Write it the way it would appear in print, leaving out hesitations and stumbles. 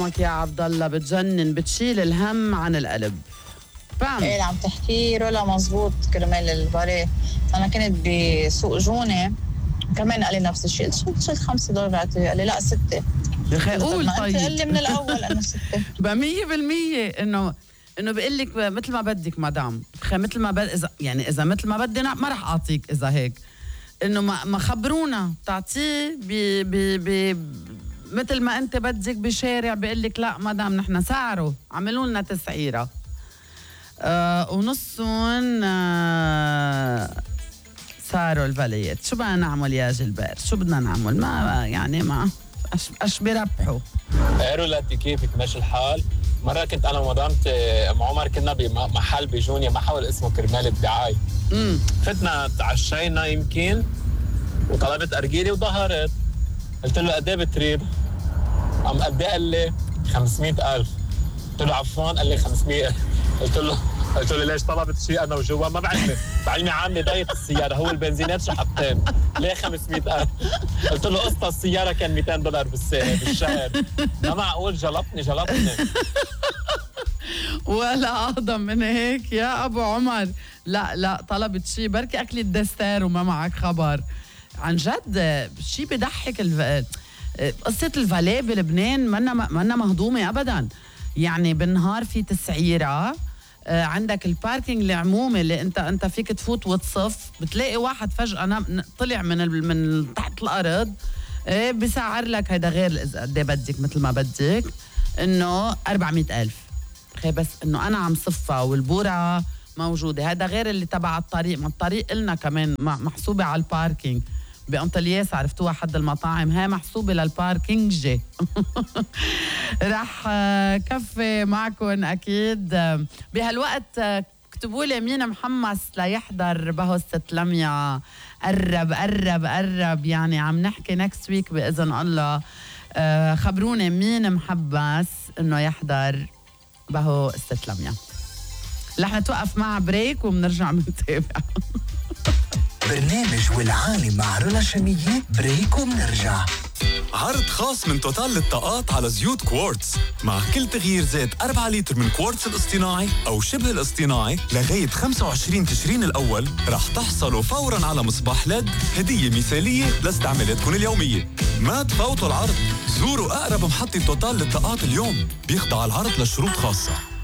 يا عبد الله بتجنن، بتشيل الهم عن القلب. بام. ايه اللي عم تحكيه رولا مزبوط كرمال الباريه. انا كنت بسوق جونة كمان قال لي نفس الشيء، شلت $5 قال لي لا 6. يا اخي قول طيب. قال لي من الاول انه 6. بقى 100% انه بيقول لك مثل ما بدك مدام، مثل ما اذا مثل ما بدي ما رح اعطيك. اذا هيك انه ما خبرونا تعطيه مثل ما انت بدك بشارع، بيقول لك لا مدام نحن سعره عملوا لنا تسعيره ونصهم صاروا الفاليات. شو بدنا نعمل يا جلبير؟ شو بدنا نعمل؟ ما يعني ما اش بربحوا. رولاتي كيفك ماشي الحال؟ مرة كنت أنا ومدامتي أم عمر كنا بمحل بجونيا، ما حاول اسمه كرمال الدعاية. فتنا تعشينا يمكن وطلبت أرجيلي وظهرت. قلت له قد ايه بتريد؟ قام قد ايه؟ قال لي 500,000. قلت له عفوا، قال لي 500. قلت له ليش طلبت شيء انا وجوا؟ ما بعلمي عامله ضيق السياره، هو البنزينات شحطتين، ليه 500,000؟ قلت له قسط السياره كان $200 بالشهر. ما معقول، جلطني. ولا أعظم من هيك يا أبو عمر. لا طلبت شيء بركي أكلة دستار وما معك خبر. عن جد شيء بضحك. قصة الفاليه بلبنان منا مهضومة أبدا. يعني بالنهار في تسعيرة، عندك الباركينج العمومي اللي انت فيك تفوت وتصف، بتلاقي واحد فجأة طلع من تحت الأرض بسعر لك هيدا غير قد ايه بدك مثل ما بدك، انه 400,000. بس انه انا عم صفها والبورعة موجودة. هذا غير اللي تبع الطريق، ما الطريق إلنا كمان محسوبة على الباركينج. بأنطلياس عرفتوها حد المطاعم، هاي محسوبة للباركينج جي. رح كفي معكم أكيد بهالوقت. اكتبوا لي مين محمس ليحضر بهوستة لميا. قرب يعني عم نحكي نكست ويك بإذن الله. خبروني مين محبس إنه يحضر بهوستة لميا. رح نتوقف مع بريك وبنرجع بنتابع. برنامج والعالم مع رولا شمية. بريك وبنرجع. عرض خاص من توتال للطاقات على زيوت كوارتز. مع كل تغيير زيت 4 لتر من كوارتز الاصطناعي أو شبه الاصطناعي لغاية 25 تشرين الأول رح تحصلوا فوراً على مصباح ليد هدية مثالية لاستعمالاتكم اليومية. ما تفوتوا العرض، زوروا أقرب محطة توتال للطاقات اليوم. بيخضع العرض لشروط خاصة.